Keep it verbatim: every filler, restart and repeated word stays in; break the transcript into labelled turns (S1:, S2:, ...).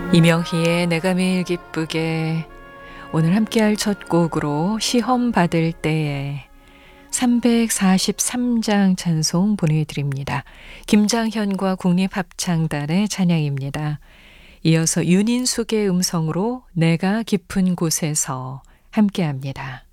S1: 이명희의 내가 매일 기쁘게 오늘 함께할 첫 곡으로 시험 받을 때에 삼백사십삼 장 찬송 보내드립니다. 김장현과 국립합창단의 찬양입니다. 이어서 윤인숙의 음성으로 내가 깊은 곳에서 함께합니다.